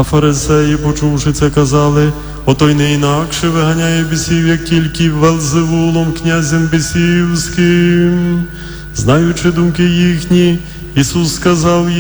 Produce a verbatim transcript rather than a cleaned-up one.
А фарисеї, почувши це, казали: ото й не інакше виганяє бісів, як тільки Вельзевулом, князем бісівським. Знаючи думки їхні, Ісус сказав їм: